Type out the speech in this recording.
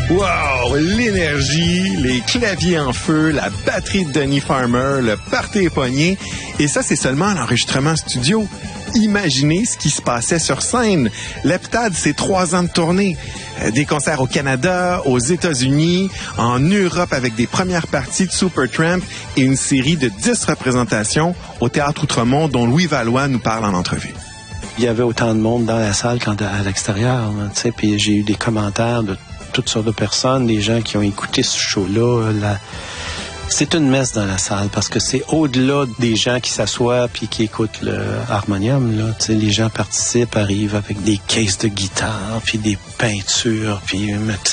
Wow! L'énergie, les claviers en feu, la batterie de Denis Farmer, le party est pogné. Et ça, c'est seulement l'enregistrement studio. Imaginez ce qui se passait sur scène. L'Heptade, c'est 3 ans de tournée. Des concerts au Canada, aux États-Unis, en Europe avec des premières parties de Supertramp et une série de 10 représentations au Théâtre Outremont dont Louis Valois nous parle en entrevue. Il y avait autant de monde dans la salle qu'à l'extérieur, tu sais, puis j'ai eu des commentaires de toutes sortes de personnes, des gens qui ont écouté ce show-là. C'est une messe dans la salle parce que c'est au-delà des gens qui s'assoient puis qui écoutent le harmonium. Là. Tu sais, les gens participent, arrivent avec des caisses de guitare puis des peintures puis